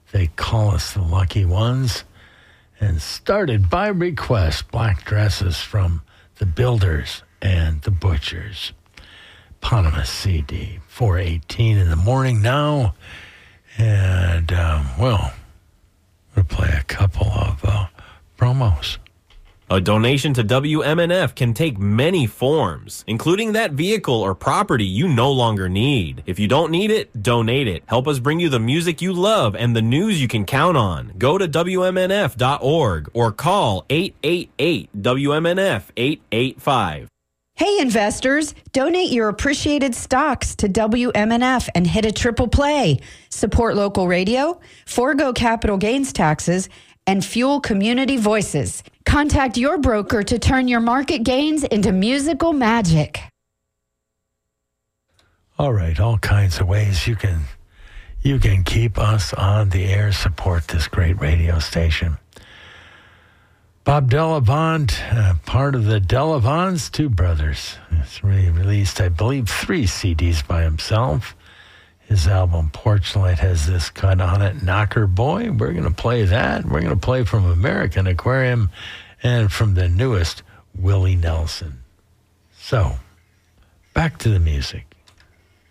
They Call Us the Lucky Ones. And started by request, Black Dresses from the Builders and the Butchers. Eponymous CD, 4:18 in the morning now. And, we'll play a couple of promos. A donation to WMNF can take many forms, including that vehicle or property you no longer need. If you don't need it, donate it. Help us bring you the music you love and the news you can count on. Go to WMNF.org or call 888-WMNF-885. Hey, investors, donate your appreciated stocks to WMNF and hit a triple play. Support local radio, forego capital gains taxes, and fuel community voices. Contact your broker to turn your market gains into musical magic. All right, all kinds of ways you can keep us on the air, support this great radio station. Bob Delavant, part of the Delavants, two brothers. He's released, I believe, 3 CDs by himself. His album Porchlight has this cut on it, Knocker Boy. We're going to play that. We're going to play from American Aquarium and from the newest, Willie Nelson. So, back to the music.